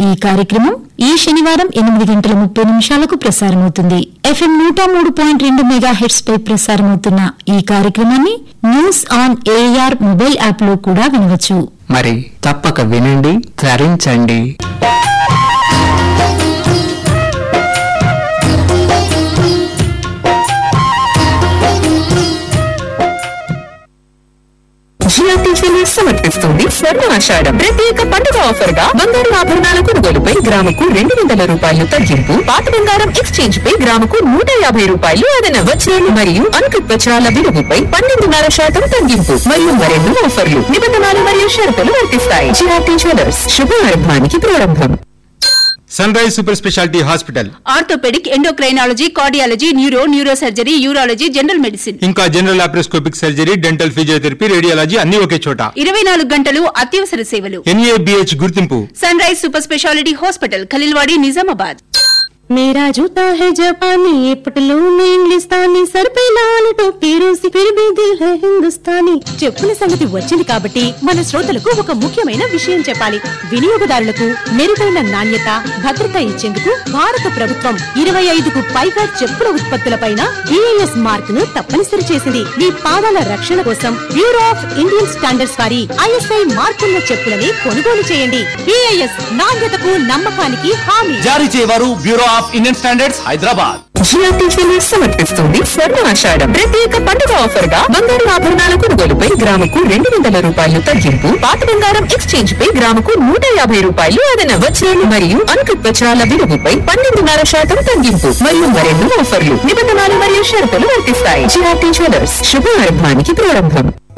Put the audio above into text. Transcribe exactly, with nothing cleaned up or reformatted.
ఈ కార్యక్రమం ఈ శనివారం ఎనిమిది గంటల ముప్పై నిమిషాలకు ప్రసారమవుతుంది. ఎఫ్ఎం నూట మూడు పాయింట్ రెండు మెగా హెర్ట్స్ పై ప్రసారమవుతున్న ఈ కార్యక్రమాన్ని news on AR mobile app లో కూడా వినవచ్చు. మరి తప్పక వినండి, తరించండి. సమర్పిస్తుంది స్వర్ణ ఆషాఢం ప్రత్యేక పండుగ ఆఫర్ గా బంగారు ఆభరణాల కొనుగోలుపై గ్రాముకు రెండు వందల రూపాయలు తగ్గింపు, పాత బంగారం ఎక్స్చేంజ్ పై గ్రాముకు నూట యాభై రూపాయలు అదన, వజ్రాలు మరియు అంకుట్ వజ్రాల విలువపై పన్నెండున్నర శాతం తగ్గింపు మరియు మరెన్నో ఆఫర్లు, నిబంధనలు మరియు షరతులు వర్తిస్తాయి. జిఆర్టీ జ్యువెలర్స్ శుభారంభానికి ప్రారంభం. Sun rise super speciality hospital orthopaedic, endocrinology, cardiology, neuro, neuro surgery, urology, general medicine, ఇంకా general laparoscopic surgery, dental, physiotherapy, radiology అన్ని ఒకే చోట. ఇరవై నాలుగు గంటలు అత్యవసర సేవలు. ఎన్ఏబిహెచ్ గుర్తింపు. Sun rise super speciality hospital, Khaleelwadi, Nizamabad. मेरा जूता है जापानी, ये पटलून इंग्लिस्तानी, सर पे लाल टोपी रूसी, फिर भी दिल है हिंदुस्तानी. చెప్పుల సంగతి వచ్చింది కాబట్టి మన శ్రోతలకు ఒక ముఖ్యమైన విషయం చెప్పాలి. వినియోగదారులకు మెరుగైన నాణ్యత, భద్రత ఇచ్చేందుకు భారత ప్రభుత్వం ఇరవై ఐదుకు పైగా చెప్పుల ఉత్పత్తులపైన బిఐఎస్ మార్క్ ను తప్పనిసరి చేసింది. మీ పాదాల రక్షణ కోసం బ్యూరో ఆఫ్ ఇండియన్ స్టాండర్డ్స్ వారి ఐఎస్ఐ మార్కున్న చెప్పులని కొనుగోలు చేయండి. బిఐఎస్ నాణ్యతకు, నమ్మకానికి హామీ. జారీ చేయవారు bureau of Indian standards, Hyderabad. GRT jewellers సమర్పిస్తుంది స్వర్ణ ఆషాఢం ప్రత్యేక పండుగ ఆఫర్ గా బంగారు ఆభరణాల కొనుగోలుపై గ్రాముకు రెండు వందల రూపాయలు తగ్గింపు, పాత బంగారం ఎక్స్చేంజ్ పై గ్రాముకు నూట యాభై రూపాయలు అదన, వజ్రాలు మరియు అంకుట్ వజ్రాల విలువపై పన్నెండున్నర శాతం తగ్గింపు మరియు మరెన్నో ఆఫర్లు, నిబంధనలు మరియు షరతులు వర్తిస్తాయి. జిఆర్టీ జ్యువెలర్స్ శుభారంభానికి ప్రారంభం.